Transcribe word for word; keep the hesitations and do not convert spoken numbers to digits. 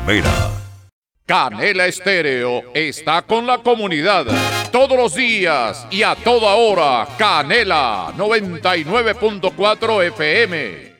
Mera. Canela Estéreo está con la comunidad todos los días y a toda hora. Canela noventa y nueve punto cuatro F M.